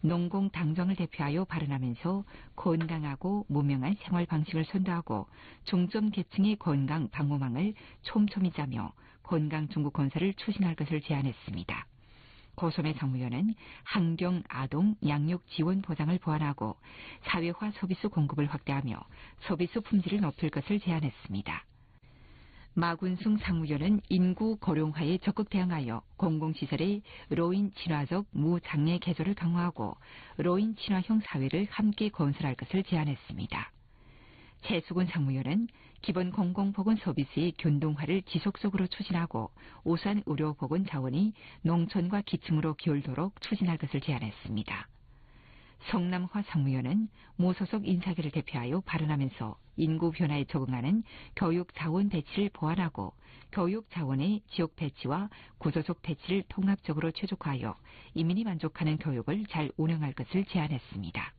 농공 당정을 대표하여 발언하면서 건강하고 무명한 생활 방식을 선도하고 중점 계층의 건강 방호망을 촘촘히 짜며 건강 중국 건설을 추진할 것을 제안했습니다. 고소매 상무위원은 환경, 아동, 양육 지원 보장을 보완하고 사회화 서비스 공급을 확대하며 서비스 품질을 높일 것을 제안했습니다. 마군승 상무위원은 인구 고령화에 적극 대응하여 공공시설의 로인 친화적 무장애 개조를 강화하고 로인 친화형 사회를 함께 건설할 것을 제안했습니다. 최수근 상무위원은 기본 공공보건 서비스의 균등화를 지속적으로 추진하고 우수한 의료보건 자원이 농촌과 기층으로 기울도록 추진할 것을 제안했습니다. 성남화 상무위원은 무소속 인사계를 대표하여 발언하면서 인구 변화에 적응하는 교육 자원 배치를 보완하고 교육 자원의 지역 배치와 구조적 배치를 통합적으로 최적화하여 인민이 만족하는 교육을 잘 운영할 것을 제안했습니다.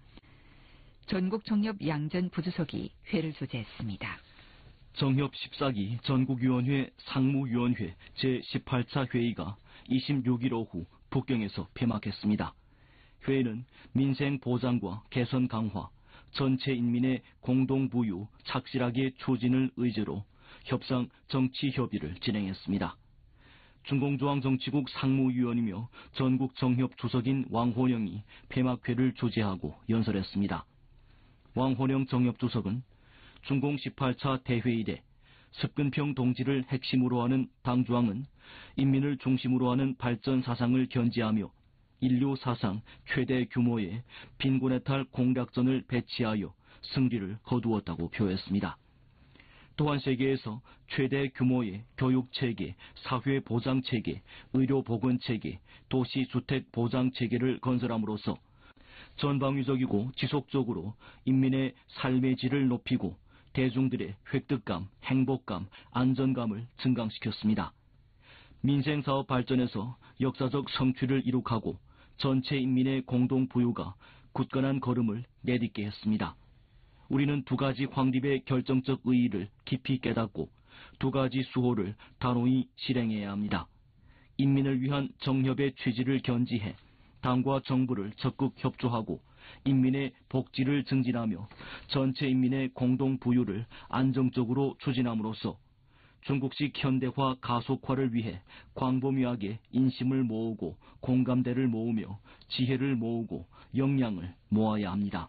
전국정협 양전 부주석이 회를 주재했습니다. 정협 14기 전국위원회 상무위원회 제18차 회의가 26일 오후 북경에서 폐막했습니다. 회의는 민생 보장과 개선 강화, 전체 인민의 공동부유 착실하게 추진을 의제로 협상 정치협의를 진행했습니다. 중공조항정치국 상무위원이며 전국정협 주석인 왕호령이 폐막회를 주재하고 연설했습니다. 왕호령 정협주석은 중공 18차 대회 이래 습근평 동지를 핵심으로 하는 당주항은 인민을 중심으로 하는 발전 사상을 견지하며 인류 사상 최대 규모의 빈곤해탈 공략전을 배치하여 승리를 거두었다고 표했습니다. 또한 세계에서 최대 규모의 교육체계, 사회보장체계, 의료보건체계, 도시주택보장체계를 건설함으로써 전방위적이고 지속적으로 인민의 삶의 질을 높이고 대중들의 획득감, 행복감, 안전감을 증강시켰습니다. 민생사업 발전에서 역사적 성취를 이룩하고 전체 인민의 공동부유가 굳건한 걸음을 내딛게 했습니다. 우리는 두 가지 황립의 결정적 의의를 깊이 깨닫고 두 가지 수호를 단호히 실행해야 합니다. 인민을 위한 정협의 취지를 견지해 당과 정부를 적극 협조하고 인민의 복지를 증진하며 전체 인민의 공동부유를 안정적으로 추진함으로써 중국식 현대화 가속화를 위해 광범위하게 인심을 모으고 공감대를 모으며 지혜를 모으고 역량을 모아야 합니다.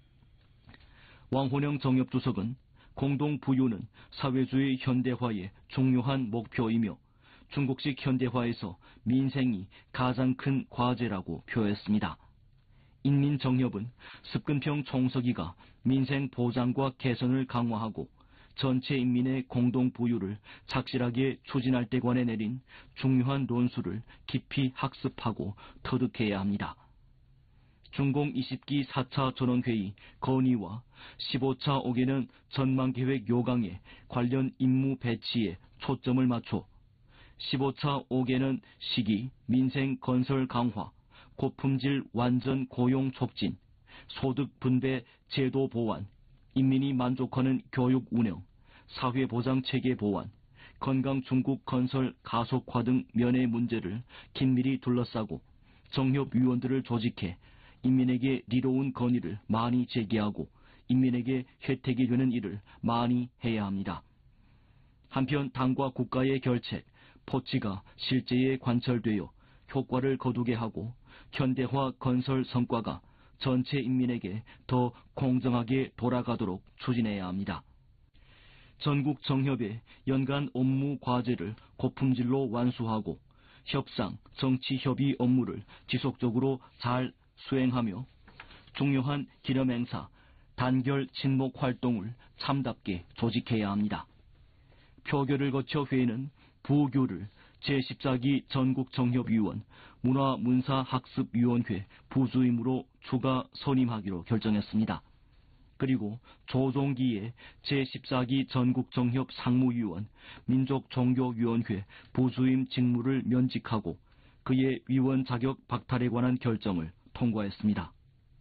왕호령 정협주석은 공동부유는 사회주의 현대화의 중요한 목표이며 중국식 현대화에서 민생이 가장 큰 과제라고 표했습니다. 인민정협은 습근평 총서기가 민생 보장과 개선을 강화하고 전체 인민의 공동부유를 착실하게 추진할 때 관해 내린 중요한 논수를 깊이 학습하고 터득해야 합니다. 중공 20기 4차 전원회의 건의와 15차 5개년 전망계획 요강에 관련 임무 배치에 초점을 맞춰 15차 5개년 시기 민생 건설 강화, 고품질 완전 고용 촉진, 소득 분배 제도 보완, 인민이 만족하는 교육 운영, 사회보장체계 보완, 건강 중국 건설 가속화 등 면의 문제를 긴밀히 둘러싸고 정협위원들을 조직해 인민에게 리로운 건의를 많이 제기하고 인민에게 혜택이 되는 일을 많이 해야 합니다. 한편 당과 국가의 결책, 포치가 실제에 관철되어 효과를 거두게 하고 현대화 건설 성과가 전체 인민에게 더 공정하게 돌아가도록 추진해야 합니다. 전국 정협의 연간 업무 과제를 고품질로 완수하고 협상, 정치협의 업무를 지속적으로 잘 수행하며 중요한 기념행사, 단결 친목 활동을 참답게 조직해야 합니다. 표결을 거쳐 회의는 부교를 제14기 전국정협위원 문화문사학습위원회 부주임으로 추가 선임하기로 결정했습니다. 그리고 조종기에 제14기 전국정협 상무위원 민족종교위원회 부주임 직무를 면직하고 그의 위원 자격 박탈에 관한 결정을 통과했습니다.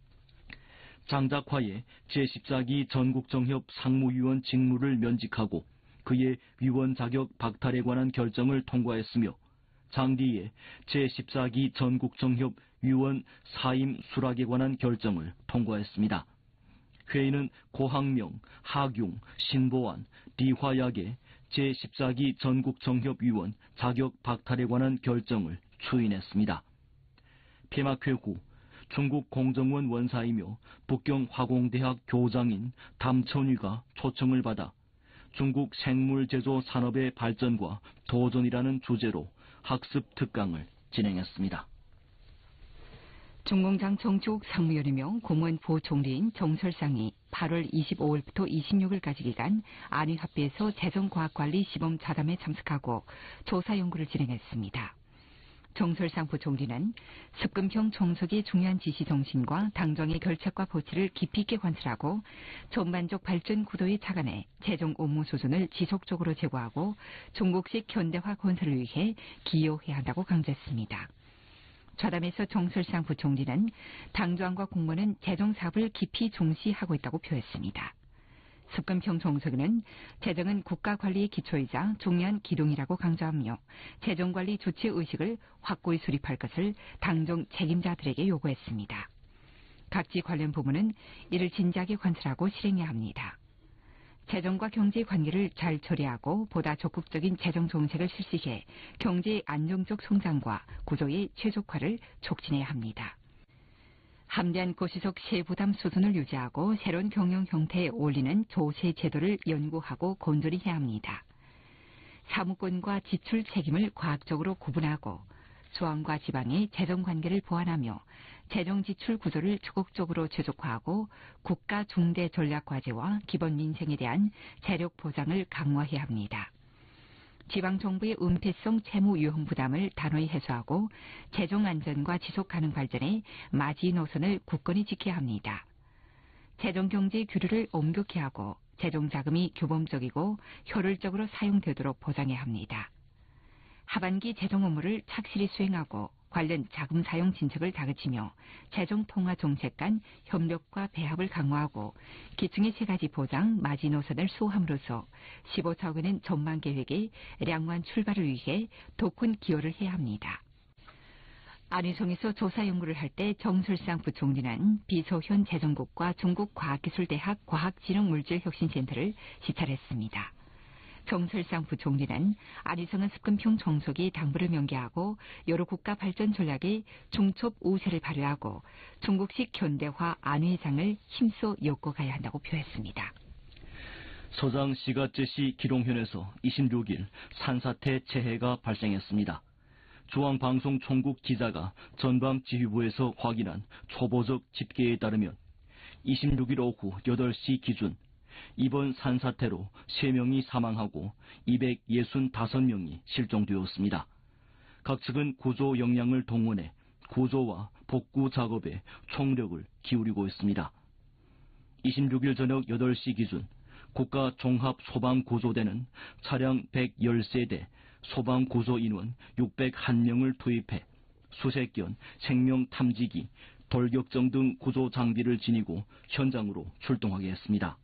장작화에 제14기 전국정협 상무위원 직무를 면직하고 그의 위원 자격 박탈에 관한 결정을 통과했으며 장디에 제14기 전국정협 위원 사임 수락에 관한 결정을 통과했습니다. 회의는 고학명, 하균, 신보안, 리화약의 제14기 전국정협위원 자격 박탈에 관한 결정을 추인했습니다. 폐막회 후 중국 공정원 원사이며 북경화공대학 교장인 담천위가 초청을 받아 중국 생물제조 산업의 발전과 도전이라는 주제로 학습 특강을 진행했습니다. 중공장 정치국 상무위원이며 공무원 부총리인 정설상이 8월 25일부터 26일까지 기간 안위합의에서 재정과학관리 시범 자담에 참석하고 조사 연구를 진행했습니다. 정설상 부총리는 습금형 총석의 중요한 지시 정신과 당정의 결책과 보치를 깊이 있게 관찰하고 전반적 발전 구도에 착안해 재정 업무 수준을 지속적으로 제고하고 중국식 현대화 건설을 위해 기여해야 한다고 강조했습니다. 좌담에서 정설상 부총리는 당정과 공무원은 재정 사업을 깊이 종시하고 있다고 표했습니다. 습금형 정석은 재정은 국가관리의 기초이자 중요한 기둥이라고 강조하며 재정관리 조치 의식을 확고히 수립할 것을 당정 책임자들에게 요구했습니다. 각지 관련 부문은 이를 진지하게 관찰하고 실행해야 합니다. 재정과 경제 관계를 잘 처리하고 보다 적극적인 재정 정책을 실시해 경제의 안정적 성장과 구조의 최적화를 촉진해야 합니다. 함대한 고시석 세부담 수준을 유지하고 새로운 경영 형태에 어울리는 조세 제도를 연구하고 건조리 해야 합니다. 사무권과 지출 책임을 과학적으로 구분하고 중앙과 지방의 재정 관계를 보완하며 재정 지출 구조를 적극적으로 최적화하고 국가 중대 전략 과제와 기본 민생에 대한 재력 보장을 강화해야 합니다. 지방정부의 은폐성 채무 유형 부담을 단호히 해소하고 재정 안전과 지속 가능 발전에 마지 노선을 굳건히 지켜야 합니다. 재정경제 규율을 엄격히 하고 재정자금이 규범적이고 효율적으로 사용되도록 보장해야 합니다. 하반기 재정 업무를 착실히 수행하고 관련 자금 사용 진척을 다그치며 재정 통화 정책 간 협력과 배합을 강화하고 기충의 세 가지 보장 마지 노선을 수호함으로써 15차 원의 전망 계획의 량화한 출발을 위해 더 큰 기여를 해야 합니다. 안희성에서 조사 연구를 할 때 정설상 부총리는 비서현 재정국과 중국과학기술대학 과학진흥물질혁신센터를 시찰했습니다. 정설상 부총리는 안희성은 습금형 정석이 당부를 명기하고 여러 국가 발전 전략의 중첩 우세를 발휘하고 중국식 현대화 안회장을 힘써 엮어가야 한다고 표했습니다. 서장 시가제시 기롱현에서 26일 산사태 재해가 발생했습니다. 중앙방송 총국 기자가 전방지휘부에서 확인한 초보적 집계에 따르면 26일 오후 8시 기준 이번 산사태로 3명이 사망하고 265명이 실종되었습니다. 각 측은 구조 역량을 동원해 구조와 복구 작업에 총력을 기울이고 있습니다. 26일 저녁 8시 기준 국가종합소방구조대는 차량 113대, 소방구조 인원 601명을 투입해 수색견, 생명탐지기, 돌격정 등 구조 장비를 지니고 현장으로 출동하게 했습니다.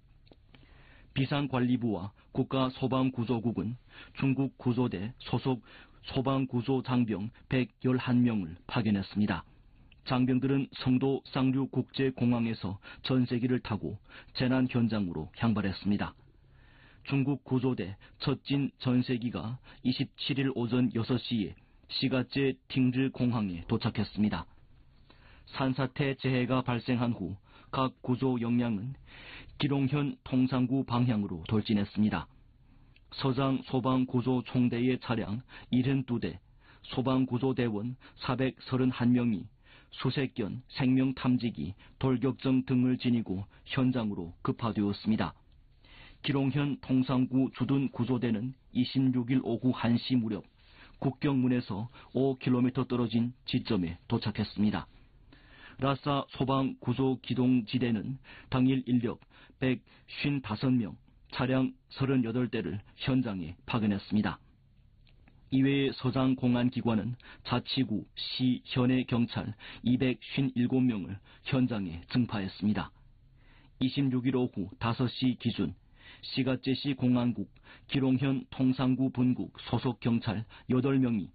비상관리부와 국가소방구조국은 중국 구조대 소속 소방구조장병 111명을 파견했습니다. 장병들은 성도 쌍류국제공항에서 전세기를 타고 재난 현장으로 향발했습니다. 중국 구조대 첫진 전세기가 27일 오전 6시에 시가제 팅즈 공항에 도착했습니다. 산사태 재해가 발생한 후 각 구조 역량은 기롱현 통상구 방향으로 돌진했습니다. 서장 소방구조총대의 차량 72대, 소방구조대원 431명이 수색견, 생명탐지기, 돌격정 등을 지니고 현장으로 급파되었습니다. 기롱현 통상구 주둔 구조대는 26일 오후 1시 무렵 국경문에서 5km 떨어진 지점에 도착했습니다. 라싸 소방구조기동지대는 당일 인력 155명, 차량 38대를 현장에 파견했습니다. 이외에 서장공안기관은 자치구, 시, 현의 경찰 257명을 현장에 증파했습니다. 26일 오후 5시 기준 시가제시 공안국, 기롱현 통상구 분국 소속 경찰 8명이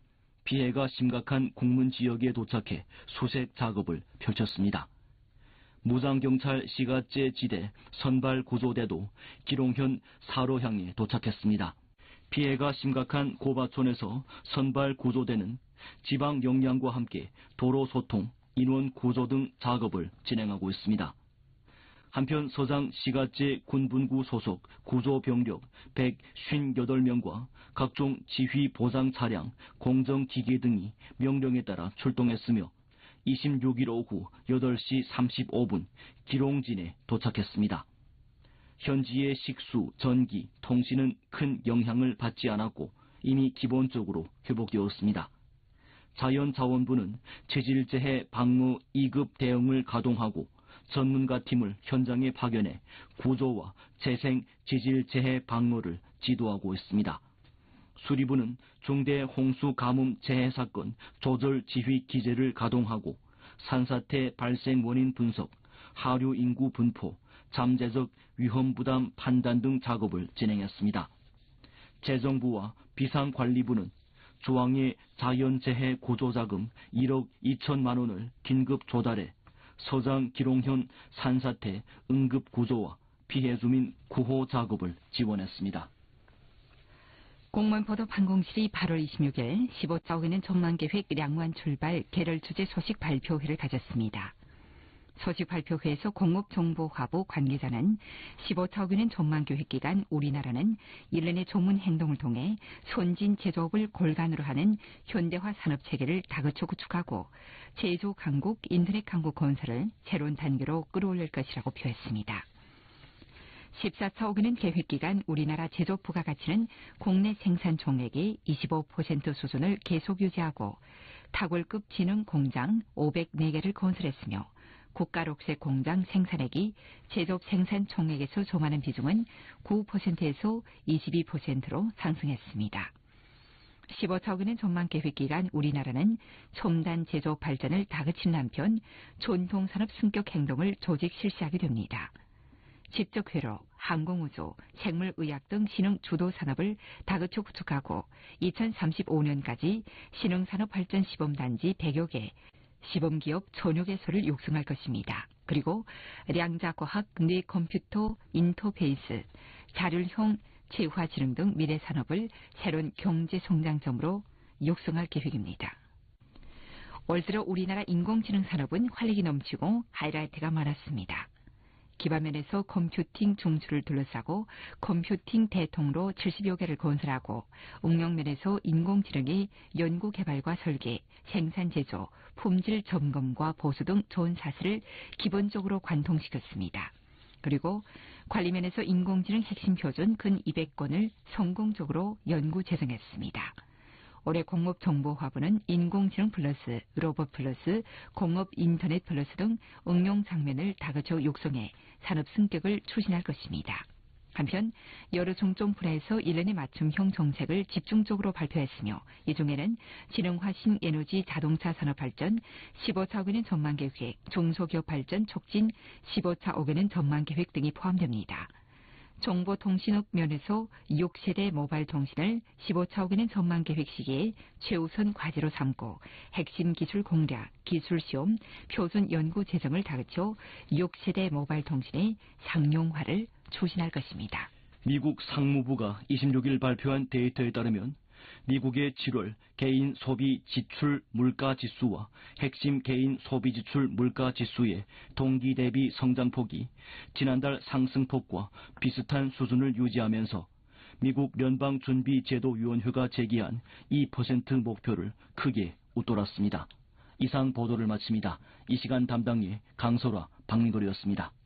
피해가 심각한 공문 지역에 도착해 수색 작업을 펼쳤습니다. 무장경찰 시가제 지대 선발 구조대도 기롱현 사로향에 도착했습니다. 피해가 심각한 고바촌에서 선발 구조대는 지방 역량과 함께 도로 소통, 인원 구조 등 작업을 진행하고 있습니다. 한편 서장 시가제 군분구 소속 구조병력 158명과 각종 지휘 보상 차량, 공정기계 등이 명령에 따라 출동했으며 26일 오후 8시 35분 기롱진에 도착했습니다. 현지의 식수, 전기, 통신은 큰 영향을 받지 않았고 이미 기본적으로 회복되었습니다. 자연자원부는 체질재해 방어 2급 대응을 가동하고 전문가팀을 현장에 파견해 구조와 재생 지질재해 방어를 지도하고 있습니다. 수리부는 중대 홍수 가뭄 재해 사건 조절 지휘 기제를 가동하고 산사태 발생 원인 분석, 하류 인구 분포, 잠재적 위험 부담 판단 등 작업을 진행했습니다. 재정부와 비상관리부는 중앙의 자연재해 구조자금 1억 2천만 원을 긴급 조달해 서장 기롱현 산사태 응급구조와 피해 주민 구호 작업을 지원했습니다. 공무원보도 방공실이 8월 26일 15차 오기는 전망계획 량완 출발 개럴 주제 소식 발표회를 가졌습니다. 소식 발표회에서 공업정보화부 관계자는 15차 오기는 전망계획 기간 우리나라는 일련의 조문 행동을 통해 선진 제조업을 골간으로 하는 현대화 산업체계를 다그쳐 구축하고 제조 강국, 인터넷 강국 건설을 새로운 단계로 끌어올릴 것이라고 표했습니다. 14차 오기는 계획기간 우리나라 제조업 부가가치는 국내 생산 총액의 25% 수준을 계속 유지하고 타골급 지능 공장 504개를 건설했으며 국가록색 공장 생산액이 제조업 생산 총액에서 종하는 비중은 9%에서 22%로 상승했습니다. 15차 오기는 전망계획기간 우리나라는 첨단 제조업 발전을 다그치는 한편 전통산업 승격 행동을 조직 실시하게 됩니다. 직접회로, 항공우주, 생물의학 등 신흥 주도 산업을 다그쳐 구축하고 2035년까지 신흥산업 발전 시범단지 100여 개, 시범기업 1000여 개소를 육성할 것입니다. 그리고 량자과학, 뇌컴퓨터, 인터페이스, 자율형 재화지능 등 미래산업을 새로운 경제성장점으로 육성할 계획입니다. 올 들어 우리나라 인공지능 산업은 활력이 넘치고 하이라이트가 많았습니다. 기반면에서 컴퓨팅 중추를 둘러싸고 컴퓨팅 대통로 70여 개를 건설하고 응용면에서 인공지능의 연구 개발과 설계, 생산 제조, 품질 점검과 보수 등 좋은 사실을 기본적으로 관통시켰습니다. 그리고 관리면에서 인공지능 핵심 표준 근 200건을 성공적으로 연구 제정했습니다. 올해 공업정보화부는 인공지능 플러스, 로봇 플러스, 공업 인터넷 플러스 등 응용 장면을 다그쳐 육성해 산업 승격을 추진할 것입니다. 한편 여러 중점 분야에서 일련의 맞춤형 정책을 집중적으로 발표했으며 이 중에는 진흥화 신에너지 자동차 산업 발전, 15차 5개년 전망계획, 중소기업 발전 촉진, 15차 5개년 전망계획 등이 포함됩니다. 정보통신업 면에서 6세대 모바일 통신을 15차 5개년 전망계획 시기에 최우선 과제로 삼고 핵심 기술 공략, 기술시험, 표준 연구 재정을 다그쳐 6세대 모바일 통신의 상용화를 추진할 것입니다. 미국 상무부가 26일 발표한 데이터에 따르면 미국의 7월 개인 소비 지출 물가 지수와 핵심 개인 소비 지출 물가 지수의 동기 대비 성장폭이 지난달 상승폭과 비슷한 수준을 유지하면서 미국聯邦준비제도위원회가 제기한 2% 목표를 크게 웃돌았습니다. 이상 보도를 마칩니다. 이 시간 담당의 강설화, 박민걸이었습니다.